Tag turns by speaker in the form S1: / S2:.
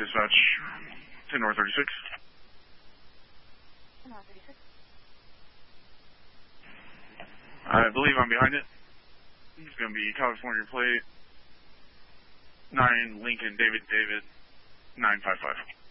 S1: dispatch, 10 North 36.
S2: 10 North 36.
S1: I believe I'm behind it. It's going to be California plate, 9 Lincoln David 955.